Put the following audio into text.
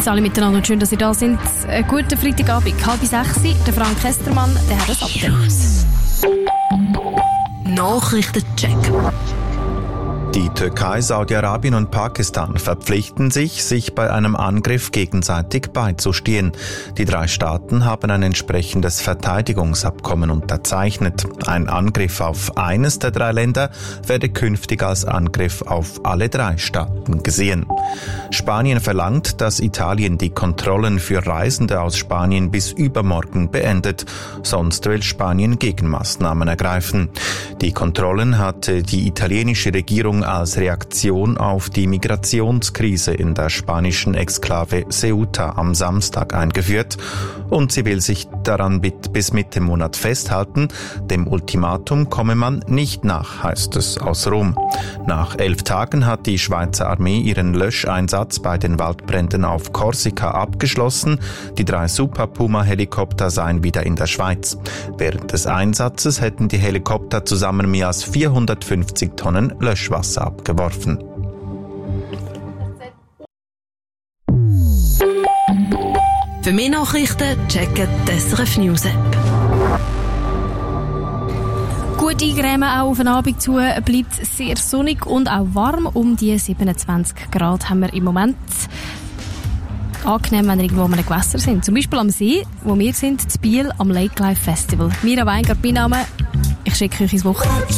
Grüß alle miteinander und schön, dass ihr da sind. Guten Freitagabend, 5:30. Der Frank Hestermann, der hat das Update. Nachrichtencheck. Die Türkei, Saudi-Arabien und Pakistan verpflichten sich bei einem Angriff gegenseitig beizustehen. Die 3 Staaten haben ein entsprechendes Verteidigungsabkommen unterzeichnet. Ein Angriff auf eines der 3 Länder werde künftig als Angriff auf alle 3 Staaten gesehen. Spanien verlangt, dass Italien die Kontrollen für Reisende aus Spanien bis übermorgen beendet. Sonst will Spanien Gegenmaßnahmen ergreifen. Die Kontrollen hatte die italienische Regierung als Reaktion auf die Migrationskrise in der spanischen Exklave Ceuta am Samstag eingeführt und sie will sich daran bis Mitte Monat festhalten. Dem Ultimatum komme man nicht nach, heißt es aus Rom. Nach 11 Tagen hat die Schweizer Armee ihren Löscheinsatz bei den Waldbränden auf Korsika abgeschlossen. Die 3 Super Puma-Helikopter seien wieder in der Schweiz. Während des Einsatzes hätten die Helikopter zusammen mehr als 450 Tonnen Löschwasser abgeworfen. Für mehr Nachrichten checken die SRF News App. Gut eingrämen auch auf den Abend zu, bleibt sehr sonnig und auch warm. Um die 27 Grad haben wir im Moment. Angenehm, wenn ihr irgendwo an einem Gewässer sind. Zum Beispiel am See, wo wir sind, in Biel am Lake Life Festival. Mira Weingart, mein Name. Ich schicke euch ins Wochenende.